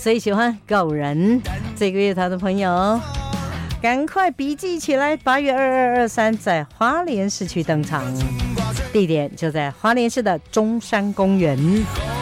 所以喜欢狗人这个乐团的朋友，赶快笔记起来，8月22、23在花莲市区登场，地点就在花莲市的中山公园。